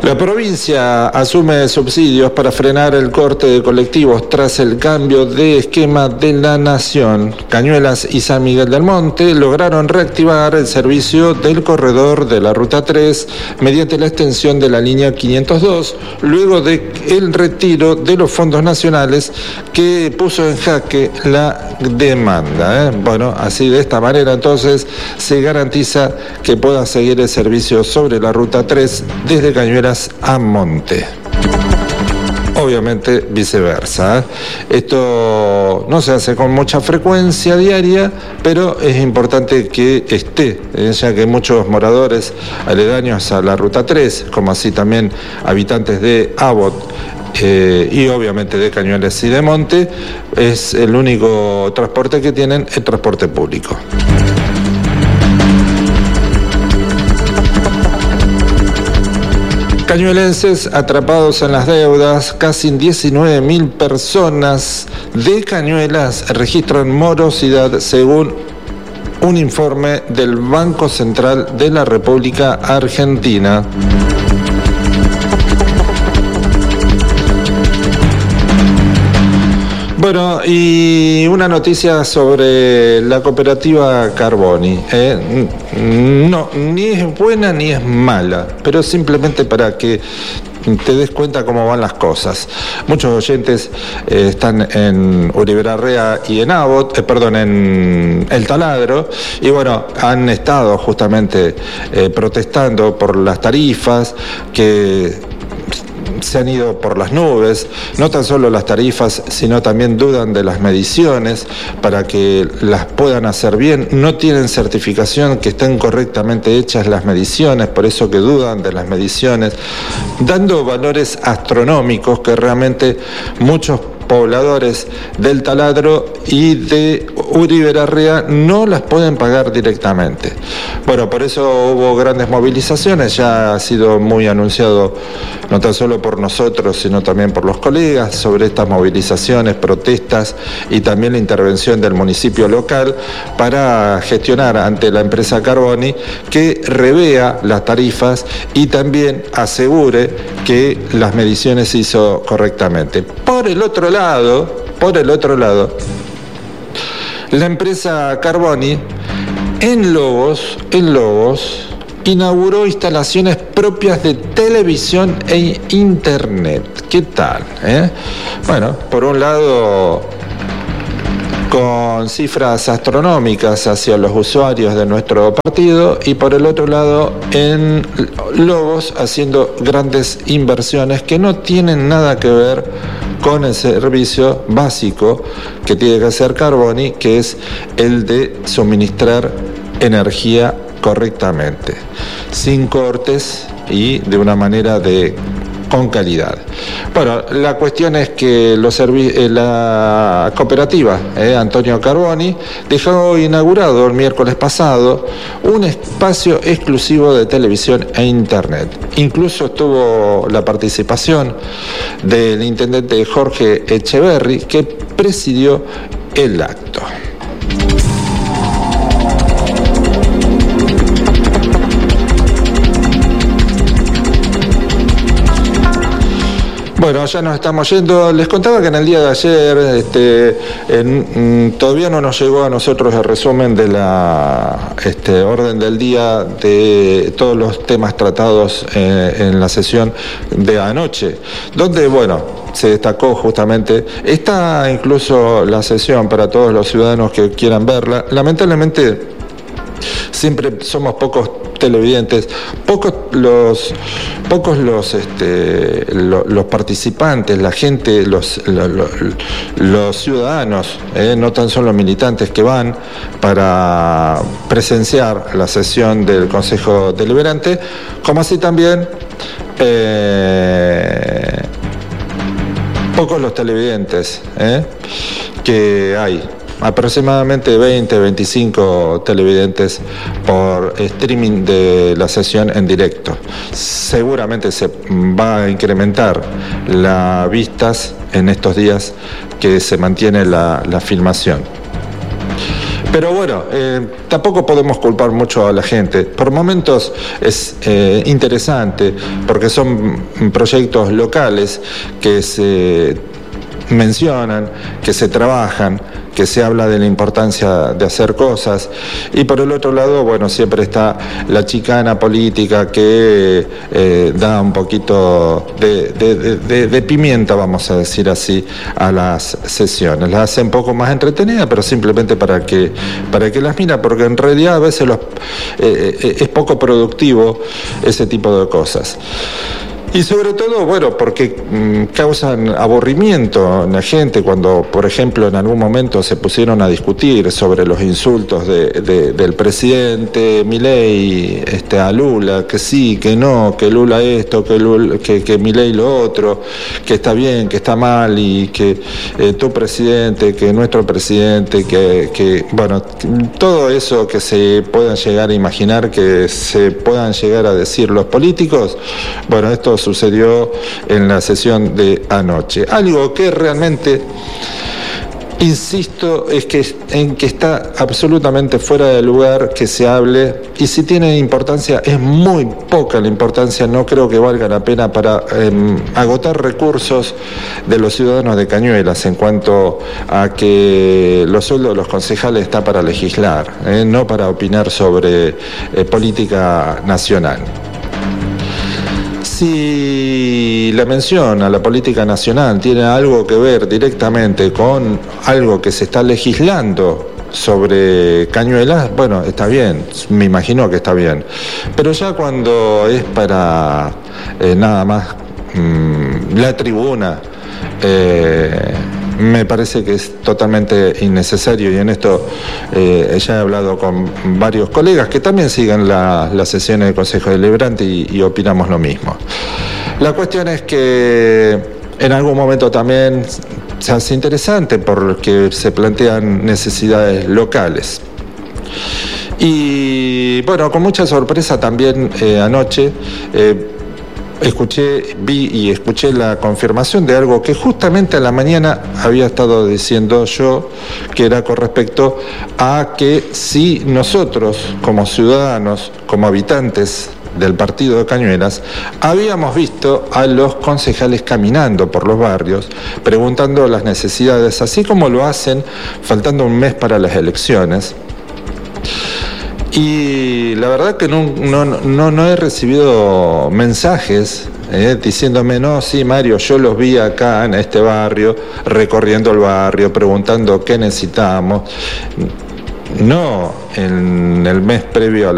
La provincia asume subsidios para frenar el corte de colectivos tras el cambio de esquema de la Nación. Cañuelas y San Miguel del Monte lograron reactivar el servicio del corredor de la Ruta 3 mediante la extensión de la línea 502, luego del retiro de los fondos nacionales que puso en jaque la demanda. Bueno, así de esta manera entonces se garantiza que pueda seguir el servicio sobre la Ruta 3 desde Cañuelas a Monte. Obviamente viceversa. Esto no se hace con mucha frecuencia diaria, pero es importante que esté, ya que muchos moradores aledaños a la Ruta 3, como así también habitantes de Abot, y obviamente de Cañuelas y de Monte, es el único transporte que tienen, el transporte público. Cañuelenses atrapados en las deudas, casi 19.000 personas de Cañuelas registran morosidad según un informe del Banco Central de la República Argentina. Bueno, y una noticia sobre la cooperativa Carboni. No, ni es buena ni es mala, pero simplemente para que te des cuenta cómo van las cosas. Muchos oyentes están en Uribe-Larrea y en Abot, en El Taladro, y bueno, han estado justamente protestando por las tarifas que se han ido por las nubes, no tan solo las tarifas, sino también dudan de las mediciones para que las puedan hacer bien, no tienen certificación que estén correctamente hechas las mediciones, por eso que dudan de las mediciones, dando valores astronómicos que realmente muchos pobladores del Taladro y de Uribe-Larrea no las pueden pagar directamente. Bueno, por eso hubo grandes movilizaciones, ya ha sido muy anunciado no tan solo por nosotros, sino también por los colegas sobre estas movilizaciones, protestas y también la intervención del municipio local para gestionar ante la empresa Carboni que revea las tarifas y también asegure que las mediciones se hizo correctamente. Por el otro lado, la empresa Carboni en Lobos inauguró instalaciones propias de televisión e internet. ¿Qué tal? Bueno, por un lado, con cifras astronómicas hacia los usuarios de nuestro partido, y por el otro lado en Lobos haciendo grandes inversiones que no tienen nada que ver con el servicio básico que tiene que hacer Carboni, que es el de suministrar energía correctamente, sin cortes y de una manera con calidad. Bueno, la cuestión es que la cooperativa Antonio Carboni dejó inaugurado el miércoles pasado un espacio exclusivo de televisión e internet. Incluso tuvo la participación del intendente Jorge Echeverri, que presidió el acto. Bueno, ya nos estamos yendo. Les contaba que en el día de ayer todavía no nos llegó a nosotros el resumen de la orden del día de todos los temas tratados en la sesión de anoche, donde, bueno, se destacó justamente, está incluso la sesión para todos los ciudadanos que quieran verla. Lamentablemente, siempre somos pocos televidentes, pocos los participantes, la gente, los ciudadanos, no tan solo militantes que van para presenciar la sesión del Consejo Deliberante, como así también pocos los televidentes que hay. Aproximadamente 20-25 televidentes por streaming de la sesión en directo. Seguramente se va a incrementar las vistas en estos días que se mantiene la filmación. Pero bueno, tampoco podemos culpar mucho a la gente. Por momentos es interesante porque son proyectos locales que se mencionan, que se trabajan, que se habla de la importancia de hacer cosas, y por el otro lado, bueno, siempre está la chicana política que da un poquito de pimienta, vamos a decir así, a las sesiones. Las hace un poco más entretenidas, pero simplemente para que las mira, porque en realidad a veces es poco productivo ese tipo de cosas. Y sobre todo, bueno, porque causan aburrimiento en la gente cuando, por ejemplo, en algún momento se pusieron a discutir sobre los insultos del presidente Milei a Lula, que sí, que no, que Lula esto, que Milei lo otro, que está bien, que está mal, y que tu presidente, que nuestro presidente, que bueno, todo eso que se puedan llegar a imaginar, que se puedan llegar a decir los políticos, bueno, esto sucedió en la sesión de anoche. Algo que realmente, insisto, en que está absolutamente fuera de lugar que se hable, y si tiene importancia es muy poca la importancia. No creo que valga la pena para agotar recursos de los ciudadanos de Cañuelas en cuanto a que los sueldos de los concejales está para legislar, no para opinar sobre política nacional. Si la mención a la política nacional tiene algo que ver directamente con algo que se está legislando sobre Cañuelas, bueno, está bien, me imagino que está bien. Pero ya cuando es para nada más la tribuna, me parece que es totalmente innecesario, y en esto ya he hablado con varios colegas que también siguen las sesiones del Consejo Deliberante y opinamos lo mismo. La cuestión es que en algún momento también se hace interesante porque se plantean necesidades locales. Y bueno, con mucha sorpresa también anoche vi y escuché la confirmación de algo que justamente a la mañana había estado diciendo yo, que era con respecto a que si nosotros como ciudadanos, como habitantes del partido de Cañuelas, habíamos visto a los concejales caminando por los barrios, preguntando las necesidades, así como lo hacen faltando un mes para las elecciones. Y la verdad que no he recibido mensajes diciéndome, no, sí, Mario, yo los vi acá en este barrio, recorriendo el barrio, preguntando qué necesitamos. No en el mes previo a la